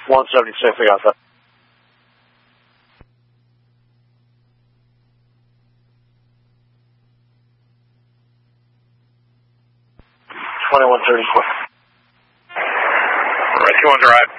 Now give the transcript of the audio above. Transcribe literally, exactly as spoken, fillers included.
one seventy-six, I got that. twenty-one thirty-four. Rescue one, drive.